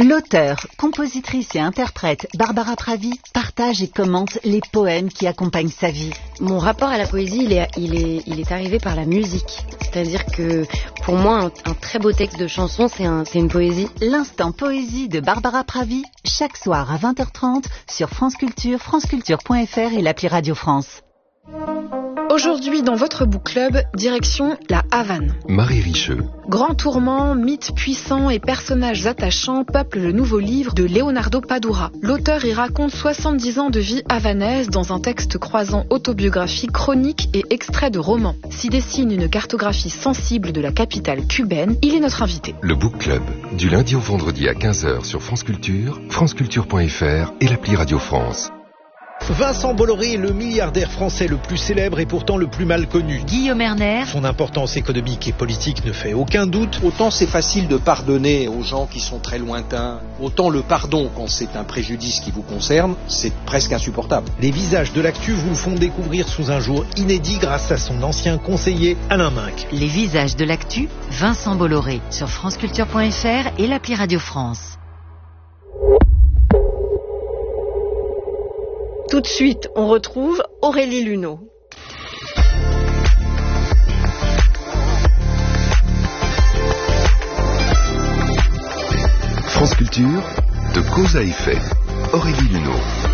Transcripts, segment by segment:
L'auteure, compositrice et interprète Barbara Pravi partage et commente les poèmes qui accompagnent sa vie. Mon rapport à la poésie, il est arrivé par la musique. C'est-à-dire que pour moi, un très beau texte de chanson, c'est une poésie. L'instant poésie de Barbara Pravi, chaque soir à 20h30 sur France Culture, franceculture.fr et l'appli Radio France. Aujourd'hui, dans votre book club, direction la Havane. Marie Richeux. Grands tourments, mythes puissants et personnages attachants peuplent le nouveau livre de Leonardo Padura. L'auteur y raconte 70 ans de vie havanaise dans un texte croisant autobiographie, chronique et extrait de romans. S'y dessine une cartographie sensible de la capitale cubaine. Il est notre invité. Le book club, du lundi au vendredi à 15h sur France Culture, franceculture.fr et l'appli Radio France. Vincent Bolloré est le milliardaire français le plus célèbre et pourtant le plus mal connu. Guillaume Erner. Son importance économique et politique ne fait aucun doute. Autant c'est facile de pardonner aux gens qui sont très lointains, autant le pardon quand c'est un préjudice qui vous concerne, c'est presque insupportable. Les visages de l'actu vous le font découvrir sous un jour inédit grâce à son ancien conseiller Alain Minc. Les visages de l'actu, Vincent Bolloré sur franceculture.fr et l'appli Radio France. Tout de suite, on retrouve Aurélie Luneau. France Culture, de cause à effet. Aurélie Luneau.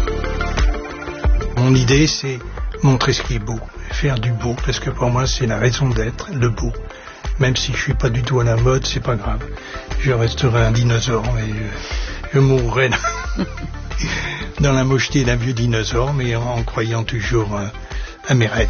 Mon idée, c'est montrer ce qui est beau, faire du beau, parce que pour moi, c'est la raison d'être, le beau. Même si je suis pas du tout à la mode, c'est pas grave. Je resterai un dinosaure, mais je mourrai dans la mocheté d'un vieux dinosaure, mais en croyant toujours à mes rêves.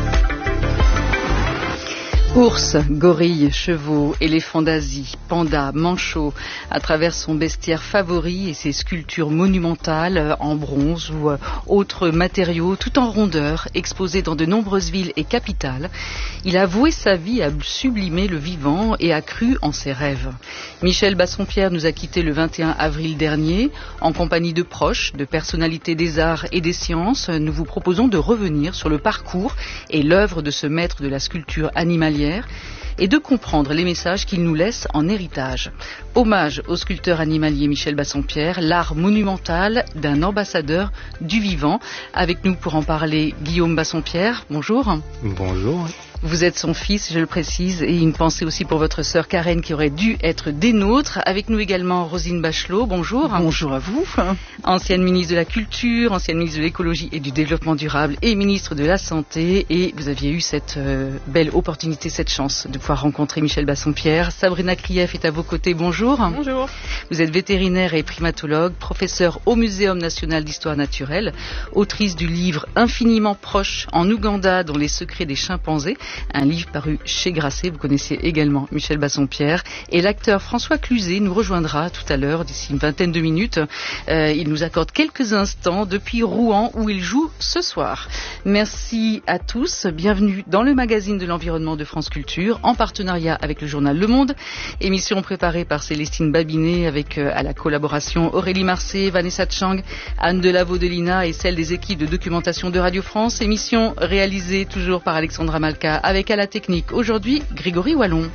Ours, gorilles, chevaux, éléphants d'Asie, pandas, manchots, à travers son bestiaire favori et ses sculptures monumentales en bronze ou autres matériaux, tout en rondeur, exposés dans de nombreuses villes et capitales, il a voué sa vie à sublimer le vivant et a cru en ses rêves. Michel Bassompierre nous a quittés le 21 avril dernier. En compagnie de proches, de personnalités des arts et des sciences, nous vous proposons de revenir sur le parcours et l'œuvre de ce maître de la sculpture animalière et de comprendre les messages qu'il nous laisse en héritage. Hommage au sculpteur animalier Michel Bassompierre, l'art monumental d'un ambassadeur du vivant. Avec nous pour en parler, Guillaume Bassompierre, bonjour. Bonjour. Vous êtes son fils, je le précise, et une pensée aussi pour votre sœur Karen qui aurait dû être des nôtres. Avec nous également Roselyne Bachelot, bonjour. Bonjour à vous. Ancienne ministre de la Culture, ancienne ministre de l'Écologie et du Développement durable et ministre de la Santé. Et vous aviez eu cette belle opportunité, cette chance de pouvoir rencontrer Michel Bassompierre. Sabrina Krief est à vos côtés, bonjour. Bonjour. Vous êtes vétérinaire et primatologue, professeur au Muséum national d'histoire naturelle, autrice du livre Infiniment proche en Ouganda dans les secrets des chimpanzés, un livre paru chez Grasset. Vous connaissez également Michel Bassompierre. Et l'acteur François Cluzet nous rejoindra tout à l'heure, d'ici une vingtaine de minutes. Il nous accorde quelques instants depuis Rouen où il joue ce soir. Merci à tous. Bienvenue dans le magazine de l'environnement de France Culture en partenariat avec le journal Le Monde. Émission préparée par Célestine Babinet avec à la collaboration Aurélie Marcet, Vanessa Chang, Anne Delaveau-Delina et celle des équipes de documentation de Radio France. Émission réalisée toujours par Alexandra Malka avec à la technique aujourd'hui Grégory Wallon.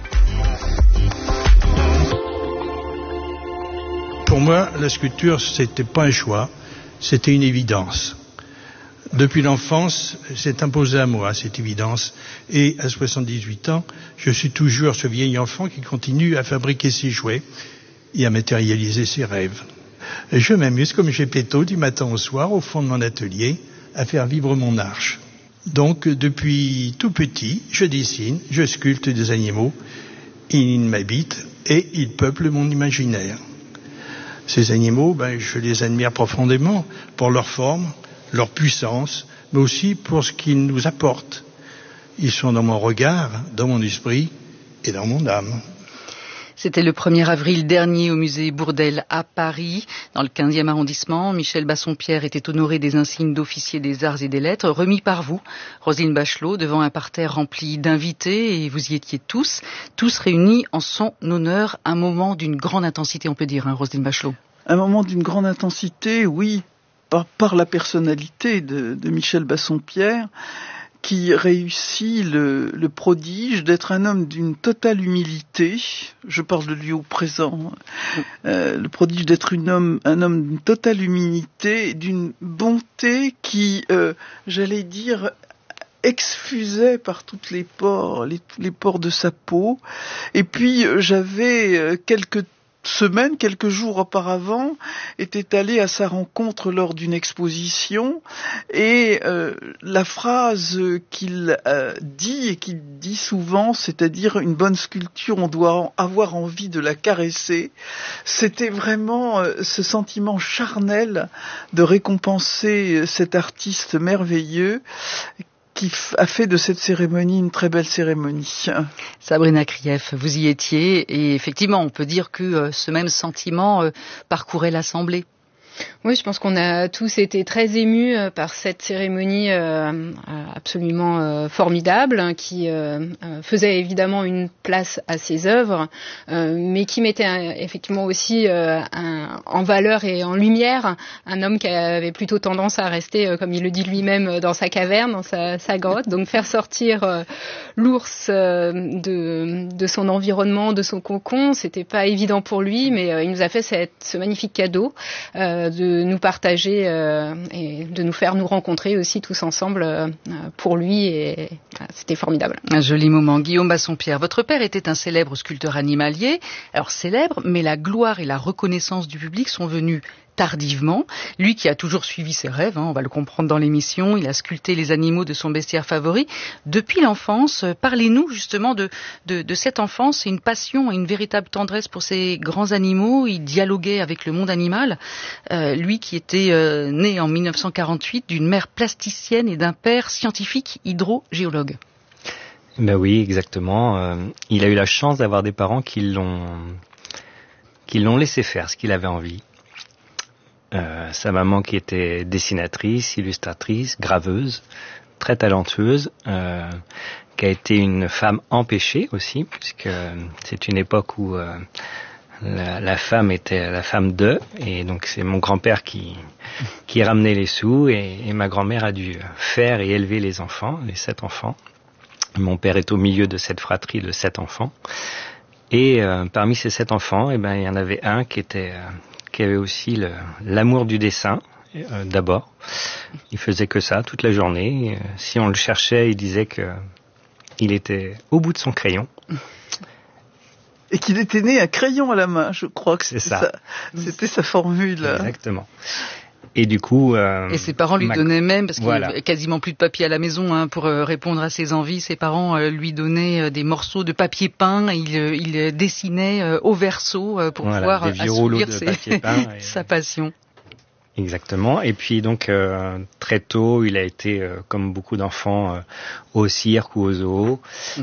Pour moi, la sculpture, c'était pas un choix, c'était une évidence. Depuis l'enfance, c'est imposé à moi, cette évidence. Et à 78 ans, je suis toujours ce vieil enfant qui continue à fabriquer ses jouets et à matérialiser ses rêves. Et je m'amuse comme Gepetto du matin au soir au fond de mon atelier à faire vivre mon arche. Donc, depuis tout petit, je dessine, je sculpte des animaux, ils m'habitent et ils peuplent mon imaginaire. Ces animaux, je les admire profondément pour leur forme, leur puissance, mais aussi pour ce qu'ils nous apportent. Ils sont dans mon regard, dans mon esprit et dans mon âme. C'était le 1er avril dernier au musée Bourdelle à Paris, dans le 15e arrondissement. Michel Bassompierre était honoré des insignes d'officier des arts et des lettres, remis par vous, Roselyne Bachelot, devant un parterre rempli d'invités, et vous y étiez tous réunis en son honneur. Un moment d'une grande intensité, on peut dire, Roselyne Bachelot. Un moment d'une grande intensité, oui, par la personnalité de Michel Bassompierre, qui réussit le prodige d'être un homme d'une totale humilité. Je parle de lui au présent. Le prodige d'être un homme d'une totale humilité, d'une bonté qui, j'allais dire, exfusait par toutes les pores, les pores de sa peau. Et puis j'avais quelques jours auparavant, était allé à sa rencontre lors d'une exposition, et la phrase qu'il dit et qu'il dit souvent, c'est-à-dire une bonne sculpture, on doit avoir envie de la caresser, c'était vraiment ce sentiment charnel de récompenser cet artiste merveilleux qui a fait de cette cérémonie une très belle cérémonie. Sabrina Krief, vous y étiez, et effectivement, on peut dire que ce même sentiment parcourait l'Assemblée. Oui, je pense qu'on a tous été très émus par cette cérémonie absolument formidable, qui faisait évidemment une place à ses œuvres, mais qui mettait effectivement aussi en valeur et en lumière un homme qui avait plutôt tendance à rester, comme il le dit lui-même, dans sa caverne, dans sa grotte. Donc faire sortir l'ours de son environnement, de son cocon, c'était pas évident pour lui, mais il nous a fait ce magnifique cadeau de nous partager et de nous faire nous rencontrer aussi tous ensemble pour lui, et c'était formidable. Un joli moment. Guillaume Bassompierre, votre père était un célèbre sculpteur animalier. Alors célèbre, mais la gloire et la reconnaissance du public sont venues tardivement. Lui qui a toujours suivi ses rêves, on va le comprendre dans l'émission, il a sculpté les animaux de son bestiaire favori. Depuis l'enfance, parlez-nous justement de cette enfance, une passion et une véritable tendresse pour ces grands animaux. Il dialoguait avec le monde animal. Lui qui était né en 1948 d'une mère plasticienne et d'un père scientifique hydrogéologue. Ben oui, exactement. Il a eu la chance d'avoir des parents qui l'ont laissé faire ce qu'il avait envie. Sa maman qui était dessinatrice, illustratrice, graveuse, très talentueuse, qui a été une femme empêchée aussi, puisque c'est une époque où la femme était la femme d'eux, et donc c'est mon grand-père qui ramenait les sous, et ma grand-mère a dû faire et élever les enfants, les 7 enfants. Mon père est au milieu de cette fratrie de 7 enfants, et parmi ces 7 enfants, il y en avait un qui avait aussi l'amour du dessin, d'abord. Il faisait que ça toute la journée. Si on le cherchait, il disait qu'il était au bout de son crayon. Et qu'il était né à crayon à la main, je crois que c'est ça. C'était sa formule. Exactement. Et du coup... et ses parents lui donnaient même, parce qu'il n'y avait quasiment plus de papier à la maison pour répondre à ses envies, ses parents lui donnaient des morceaux de papier peint, et il dessinait au verso pour pouvoir assouvir sa passion. Exactement. Et puis donc très tôt, il a été, comme beaucoup d'enfants, au cirque ou au zoo.